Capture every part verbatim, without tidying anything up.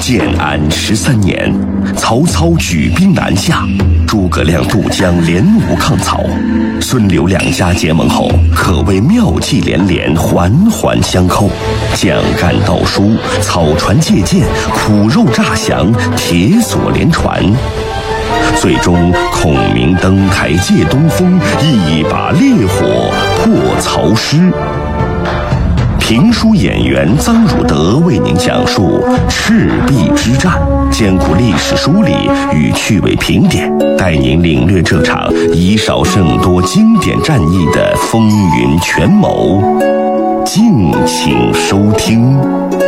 建安十三年，曹操举兵南下，诸葛亮渡江联吴抗曹，孙刘两家结盟后，可谓妙计连连，环环相扣，蒋干盗书，草船借箭，苦肉诈降，铁索连传。最终孔明登台借东风，一把烈火破曹师。评书演员臧汝德为您讲述赤壁之战，兼顾历史梳理与趣味评点，带您领略这场以少胜多经典战役的风云权谋。敬请收听。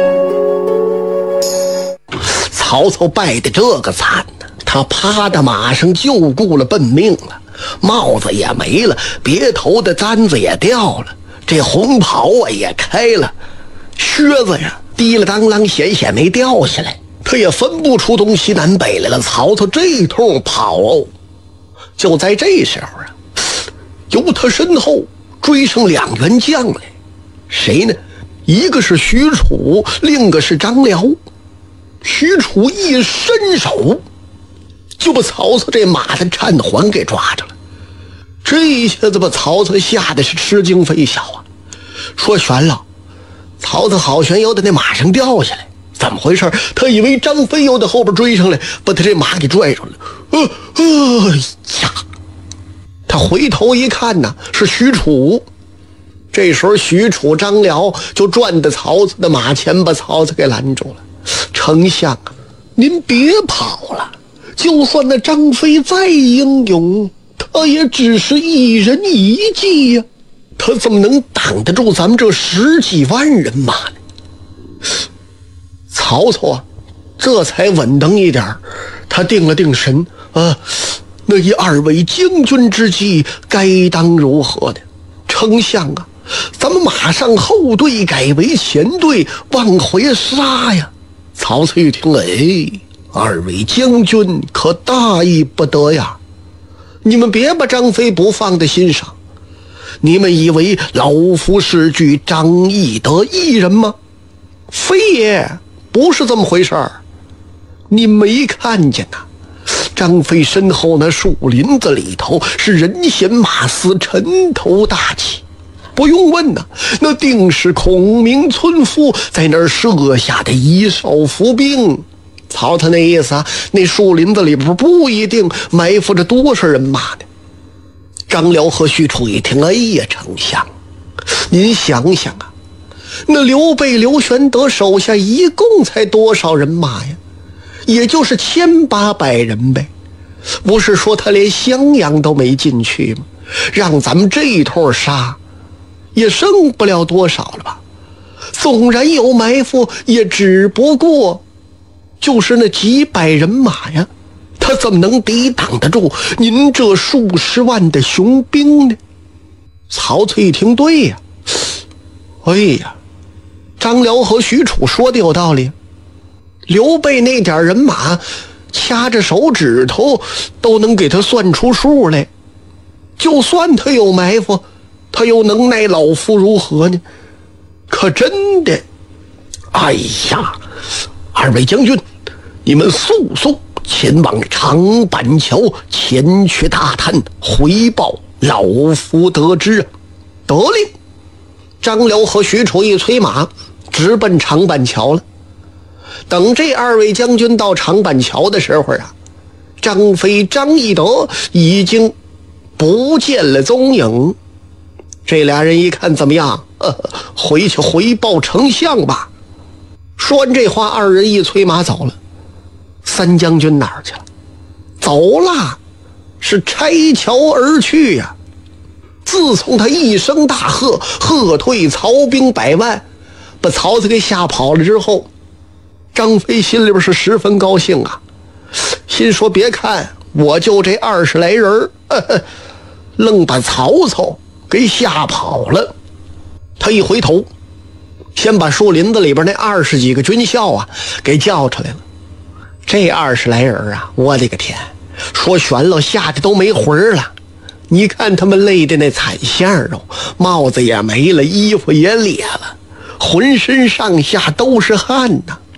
曹操败得这个惨呢，他趴在马上就顾了奔命了，帽子也没了，别头的簪子也掉了，这红袍啊也开了，靴子呀滴了当啷险险没掉下来，他也分不出东西南北来了。曹操这通跑哦，就在这时候啊，由他身后追上两员将来，谁呢？一个是许褚，另一个是张辽。许褚一伸手就把曹操这马的颤环给抓着了，这一下子把曹操吓得是吃惊非小啊！说悬了，曹操好悬由他那马上掉下来，怎么回事？他以为张飞由他后边追上来，把他这马给拽上了。呃呃呀！他回头一看呢，是许褚。这时候许褚、张辽就转到曹操的马前，把曹操给拦住了。丞相啊，您别跑了，就算那张飞再英勇，他也只是一人一骑呀、啊，他怎么能挡得住咱们这十几万人马呢？曹操啊，这才稳当一点，他定了定神啊，那以二位将军之计，该当如何呢？丞相啊，咱们马上后队改为前队，往回杀呀！曹操一听，哎，二位将军可大意不得呀！你们别把张飞不放在心上，你们以为老夫是惧张翼德一人吗？非也，不是这么回事儿。你没看见呐、啊？张飞身后那树林子里头是人衔马嘶，尘头大起。不用问呐、啊，那定是孔明村夫在那儿设下的一哨伏兵。曹操那意思啊，那树林子里边不一定埋伏着多少人马呢。张辽和许褚一听，哎呀，丞相，您想想啊，那刘备、刘玄德手下一共才多少人马呀？也就是千八百人呗。不是说他连襄阳都没进去吗？让咱们这一通杀，也剩不了多少了吧？纵然有埋伏，也只不过就是那几百人马呀，他怎么能抵挡得住您这数十万的雄兵呢？曹操一听，对呀，哎呀，张辽和许褚说的有道理。刘备那点人马，掐着手指头都能给他算出数来，就算他有埋伏，他又能奈老夫如何呢？可真的，哎呀，二位将军，你们速速前往长板桥前去打探，回报老夫得知。得令。张辽和许褚一催马，直奔长板桥了。等这二位将军到长板桥的时候啊，张飞、张翼德已经不见了踪影。这俩人一看，怎么样？呃，回去回报丞相吧。说完这话，二人一催马走了。三将军哪儿去了？走了，是拆桥而去呀、啊。自从他一声大喝，喝退曹兵百万，把曹操给吓跑了之后，张飞心里边是十分高兴啊，心说别看我就这二十来人呵呵，愣把曹操给吓跑了。他一回头，先把树林子里边那二十几个军校啊给叫出来了。这二十来人啊，我的个天，说悬了，吓得都没魂了。你看他们累的那惨相哦，帽子也没了，衣服也裂了，浑身上下都是汗呐。